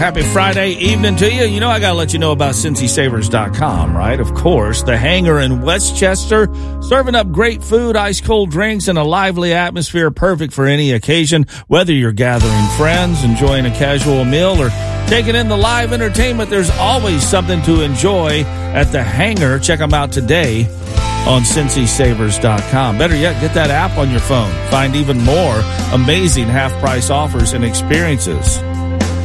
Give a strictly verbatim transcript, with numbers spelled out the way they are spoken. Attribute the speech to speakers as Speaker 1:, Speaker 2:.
Speaker 1: Happy Friday evening to you. You know I got to let you know about Cincy Savers dot com, right? Of course, the Hangar in Westchester, serving up great food, ice-cold drinks, and a lively atmosphere perfect for any occasion, whether you're gathering friends, enjoying a casual meal, or taking in the live entertainment. There's always something to enjoy at the Hangar. Check them out today on Cincy Savers dot com. Better yet, get that app on your phone. Find even more amazing half-price offers and experiences.